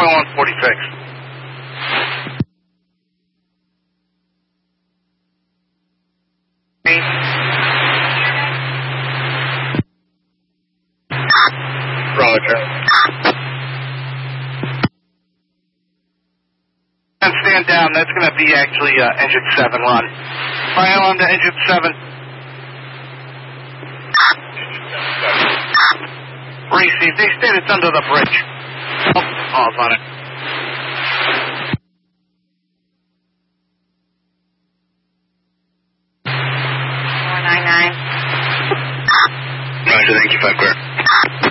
on 46. Roger. And stand down. That's going to be actually engine 7 run. Fire alarm to engine 7. Receive. They said it's under the bridge. Oh, pause on it.